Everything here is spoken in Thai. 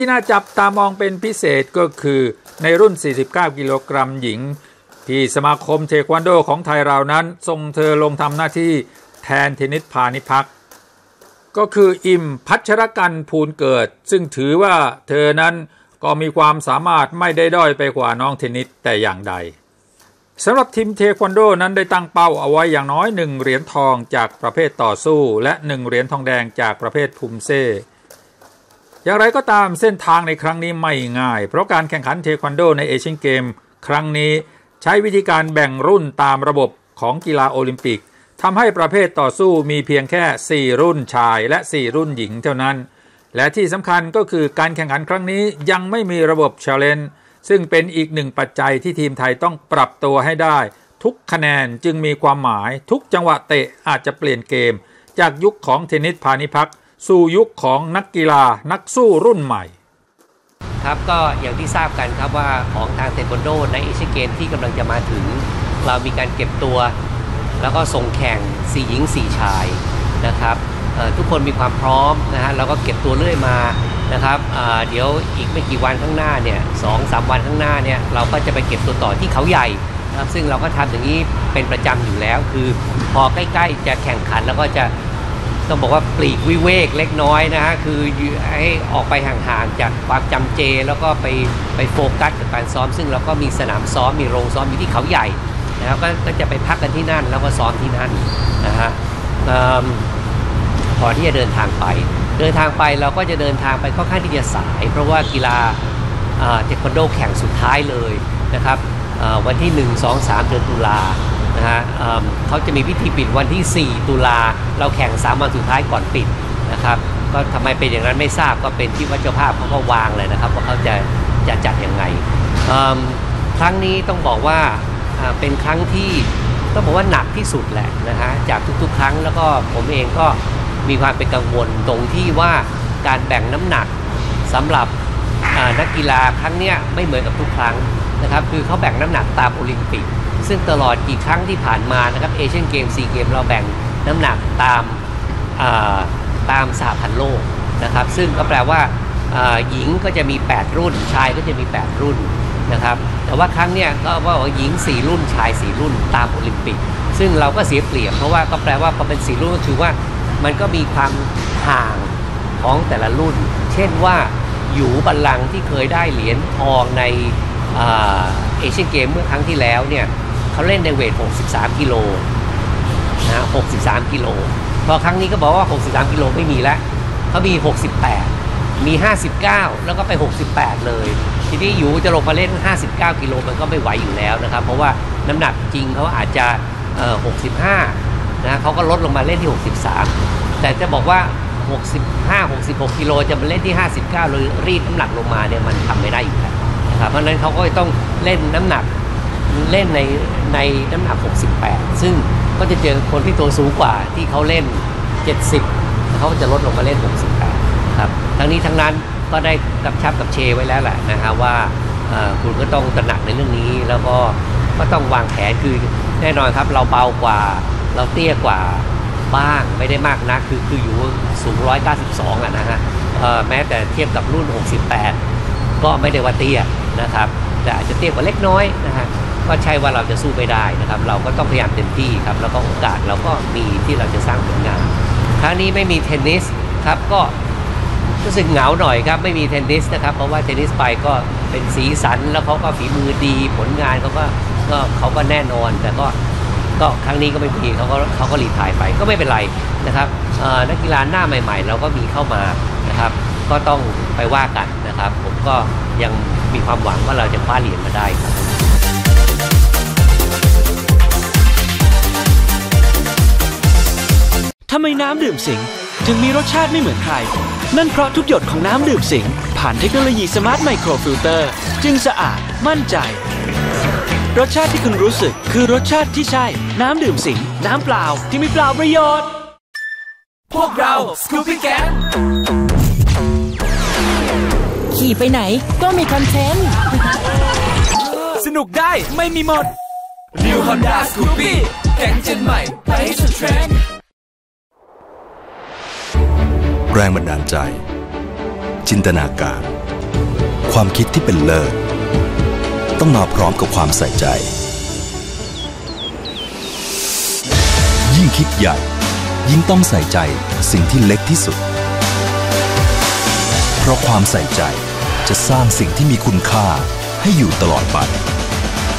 ที่น่าจับตามองเป็นพิเศษก็คือในรุ่น49กิโลกรัมหญิงที่สมาคมเทควันโดของไทยเรานั้นส่งเธอลงทำหน้าที่แทนเทนนิสพานิพักษ์ก็คืออิมพัชรกันต์ภูลเกิดซึ่งถือว่าเธอนั้นก็มีความสามารถไม่ได้ด้อยไปกว่าน้องเทนนิสแต่อย่างใดสำหรับทีมเทควันโดนั้นได้ตั้งเป้าเอาไว้อย่างน้อย1เหรียญทองจากประเภทต่อสู้และ1เหรียญทองแดงจากประเภทภูมิเซ่อย่างไรก็ตามเส้นทางในครั้งนี้ไม่ง่ายเพราะการแข่งขันเทควันโดในเอเชียนเกมครั้งนี้ใช้วิธีการแบ่งรุ่นตามระบบของกีฬาโอลิมปิกทำให้ประเภทต่อสู้มีเพียงแค่4รุ่นชายและ4รุ่นหญิงเท่านั้นและที่สำคัญก็คือการแข่งขันครั้งนี้ยังไม่มีระบบ Challenge ซึ่งเป็นอีกหนึ่งปัจจัยที่ทีมไทยต้องปรับตัวให้ได้ทุกคะแนนจึงมีความหมายทุกจังหวะเตะอาจจะเปลี่ยนเกมจากยุคของเทนนิสพานิพักษ์สู่ยุคของนักกีฬานักสู้รุ่นใหม่ครับก็อย่างที่ทราบกันครับว่าของทางเทควันโดในเอเชียนเกมที่กำลังจะมาถึงเรามีการเก็บตัวแล้วก็ส่งแข่ง4หญิง4ชายนะครับทุกคนมีความพร้อมนะฮะเราก็เก็บตัวเรื่อยมานะครับเดี๋ยวอีกไม่กี่วันข้างหน้าเนี่ย 2-3 วันข้างหน้าเนี่ยเราก็จะไปเก็บตัวต่อที่เขาใหญ่นะครับซึ่งเราก็ทำอย่างนี้เป็นประจำอยู่แล้วคือพอใกล้ๆจะแข่งขันแล้วก็จะต้องบอกว่าปลีกวิเวกเล็กน้อยนะฮะคือให้ออกไปห่างๆจากความจำเจแล้วก็ไปโฟกัสกับการซ้อมซึ่งเราก็มีสนามซ้อมมีโรงซ้อมอยู่ที่เขาใหญ่นะครับก็จะไปพักกันที่นั่นแล้วก็ซ้อมที่นั่นนะฮะพอที่จะเดินทางไปเราก็จะเดินทางไปค่อนข้างที่จะสายเพราะว่ากีฬาเทควันโดแข่งสุดท้ายเลยนะครับวันที่1 2 3เดือนตุลานะฮะเขาจะมีพิธีปิดวันที่4ตุลาเราแข่ง3วันสุดท้ายก่อนปิดนะครับก็ทำไมเป็นอย่างนั้นไม่ทราบก็เป็นที่ว่าเจ้าภาพเขาก็วางเลยนะครับว่าเขาจะจัดยังไงครั้งนี้ต้องบอกว่าเป็นครั้งที่ต้องบอกว่าหนักที่สุดแหละนะฮะจากทุกๆครั้งแล้วก็ผมเองก็มีความเป็นกังวลตรงที่ว่าการแบ่งน้ำหนักสำหรับนักกีฬาครั้งนี้ไม่เหมือนกับทุกครั้งนะครับคือเขาแบ่งน้ำหนักตามโอลิมปิกซึ่งตลอดกี่ครั้งที่ผ่านมานะครับเอเชียนเกมซีเกมเราแบ่งน้ำหนักตามสหพันธ์โลกนะครับซึ่งก็แปลว่าหญิงก็จะมี8รุ่นชายก็จะมี8รุ่นนะครับแต่ว่าครั้งเนี้ยก็ว่าหญิง4รุ่นชาย4รุ่นตามโอลิมปิกซึ่งเราก็เสียเปรียบเพราะว่าก็แปลว่าพอเป็น4รุ่นก็คือว่ามันก็มีความห่างของแต่ละรุ่นเช่นว่าหยูบัลลังก์ที่เคยได้เหรียญทองในเอเชียนเกมเมื่อครั้งที่แล้วเนี่ยเขาเล่นในเวท63กิโลนะ63กิโลพอครั้งนี้ก็บอกว่า63กิโลไม่มีแล้วเขามี68มี59แล้วก็ไป68เลยทีนี้หยูจะลงมาเล่น59กิโลมันก็ไม่ไหวอยู่แล้วนะครับเพราะว่าน้ำหนักจริงเขาอาจจะ65นะเขาก็ลดลงมาเล่นที่63แต่จะบอกว่า65-66กิโลจะมาเล่นที่59เลยรีดน้ำหนักลงมาเนี่ยมันทำไม่ได้อยู่แล้วนะครับเพราะฉะนั้นเขาก็ต้องเล่นน้ำหนักเล่นในน้ำหนัก68ซึ่งก็จะเจอคนที่ตัวสูงกว่าที่เขาเล่น70เขาจะลดลงมาเล่น68ครับทั้งนี้ทั้งนั้นก็ได้กำชับกับเชไว้แล้วแหละนะฮะว่าคุณก็ต้องตระหนักในเรื่องนี้แล้วก็ต้องวางแผนคือแน่นอนครับเราเบากว่าเราเตี้ยกว่าบ้างไม่ได้มากนักคืออยู่สูง192นะฮะแม้แต่เทียบกับรุ่น68ก็ไม่ได้ว่าเตี้ยนะครับแต่อาจจะเตี้ยกว่าเล็กน้อยนะฮะก็ใช่ว่าเราจะสู้ไม่ได้นะครับเราก็ต้องพยายามเต็มที่ครับแล้วก็โอกาสเราก็มีที่เราจะสร้างผลงานครั้งนี้ไม่มีเทนนิสครับก็รู้สึกเหงาหน่อยครับไม่มีเทนนิสนะครับเพราะว่าเทนนิสไปก็เป็นสีสันแล้วเขาก็ฝีมือดีผลงานเขาก็แน่นอนแต่ก็ครั้งนี้ก็ไม่มีเขาก็รีไทร์ไปก็ไม่เป็นไรนะครับนักกีฬาหน้าใหม่ๆเราก็มีเข้ามานะครับก็ต้องไปว่ากันนะครับผมก็ยังมีความหวังว่าเราจะคว้าเหรียญมาได้ครับทำไมน้ำดื่มสิงถึงมีรสชาติไม่เหมือนใครนั่นเพราะทุกหยดของน้ำดื่มสิงผ่านเทคโนโลยีสมาร์ทไมโครฟิลเตอร์จึงสะอาดมั่นใจรสชาติที่คุณรู้สึกคือรสชาติที่ใช่น้ำดื่มสิงน้ำเปล่าที่มีเปล่าประโยชน์พวกเราสกูปี้แก๊งขี่ไปไหนก็มีคอนเทนต์สนุกได้ไม่มีหมด New Honda Scoopy แก๊งเจนใหม่ไปให้สุดเทรนด์แรงบันดาลใจจินตนาการความคิดที่เป็นเลิศต้องมาพร้อมกับความใส่ใจยิ่งคิดใหญ่ยิ่งต้องใส่ใจสิ่งที่เล็กที่สุดเพราะความใส่ใจจะสร้างสิ่งที่มีคุณค่าให้อยู่ตลอดไป